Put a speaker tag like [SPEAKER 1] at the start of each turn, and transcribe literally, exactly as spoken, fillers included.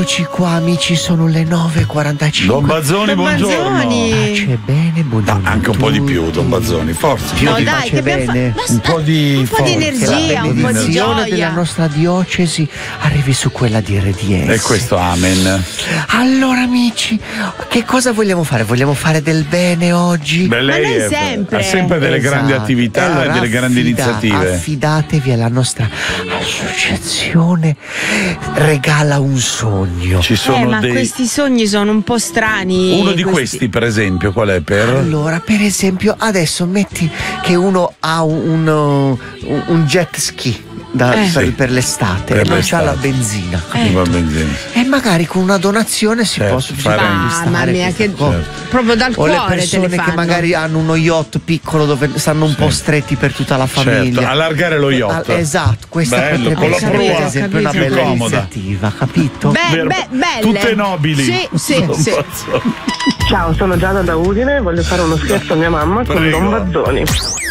[SPEAKER 1] Eccoci qua amici, sono le nove e quarantacinque.
[SPEAKER 2] Don Bazzoni,
[SPEAKER 3] Don
[SPEAKER 2] buongiorno.
[SPEAKER 3] Bazzoni.
[SPEAKER 1] Pace bene, buongiorno.
[SPEAKER 2] No, anche un po' di più, Don Bazzoni, forza.
[SPEAKER 1] Più
[SPEAKER 3] No,
[SPEAKER 1] di
[SPEAKER 3] dai,
[SPEAKER 1] pace
[SPEAKER 3] che abbiamo
[SPEAKER 1] bene.
[SPEAKER 3] fa-
[SPEAKER 2] Un po' di
[SPEAKER 3] un po' di
[SPEAKER 2] forza.
[SPEAKER 3] energia,
[SPEAKER 1] La
[SPEAKER 3] un po' di
[SPEAKER 1] benedizione
[SPEAKER 3] gioia.
[SPEAKER 1] della nostra diocesi arrivi su quella di R D S.
[SPEAKER 2] E questo amen.
[SPEAKER 1] Allora amici, che cosa vogliamo fare? Vogliamo fare del bene oggi?
[SPEAKER 2] Beh, lei
[SPEAKER 3] noi
[SPEAKER 2] è-
[SPEAKER 3] sempre.
[SPEAKER 2] ha sempre delle
[SPEAKER 1] Esatto.
[SPEAKER 2] grandi attività
[SPEAKER 1] Allora,
[SPEAKER 2] e delle grandi
[SPEAKER 1] affida-
[SPEAKER 2] iniziative.
[SPEAKER 1] Affidatevi alla nostra associazione Regala un sogno.
[SPEAKER 2] Ci sono
[SPEAKER 3] eh, ma
[SPEAKER 2] dei.
[SPEAKER 3] questi sogni sono un po' strani.
[SPEAKER 2] Uno di questi, per esempio, qual è? Per.
[SPEAKER 1] Allora, per esempio, adesso metti che uno ha un, un, un jet ski da-
[SPEAKER 3] Eh.
[SPEAKER 1] per,
[SPEAKER 2] Sì.
[SPEAKER 1] per l'estate,
[SPEAKER 2] Per
[SPEAKER 1] non
[SPEAKER 2] l'estate.
[SPEAKER 1] c'ha la benzina.
[SPEAKER 3] Eh.
[SPEAKER 2] Va bene.
[SPEAKER 1] E magari con una donazione si
[SPEAKER 2] Certo,
[SPEAKER 1] possono
[SPEAKER 2] fare-
[SPEAKER 3] Mamma mia, che proprio dal
[SPEAKER 1] o le
[SPEAKER 3] cuore te
[SPEAKER 1] persone
[SPEAKER 3] le
[SPEAKER 1] che
[SPEAKER 3] fanno.
[SPEAKER 1] magari hanno uno yacht piccolo dove stanno un po' stretti per tutta la famiglia.
[SPEAKER 2] Certo, allargare lo yacht.
[SPEAKER 1] Ah, esatto, questa
[SPEAKER 2] Bello,
[SPEAKER 1] potrebbe
[SPEAKER 2] con la
[SPEAKER 1] essere
[SPEAKER 2] prua
[SPEAKER 1] per esempio una
[SPEAKER 3] più
[SPEAKER 1] bella
[SPEAKER 2] comoda.
[SPEAKER 1] iniziativa, capito?
[SPEAKER 3] Beh,
[SPEAKER 2] Vero.
[SPEAKER 3] beh, belle.
[SPEAKER 2] Tutte nobili.
[SPEAKER 3] Sì, sì,
[SPEAKER 2] Don
[SPEAKER 3] sì.
[SPEAKER 2] Bazzoni.
[SPEAKER 4] Ciao, sono Giada da Udine, voglio fare uno scherzo a mia mamma con
[SPEAKER 2] Prego.
[SPEAKER 4] Don Bazzoni.